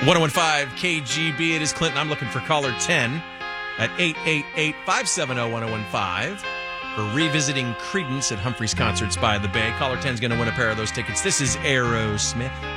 1015 KGB. It is Clinton. I'm looking for caller 10 at 888-570-1015 for revisiting Creedence at Humphreys Concerts by the Bay. Caller 10 is going to win a pair of those tickets. This is Aerosmith.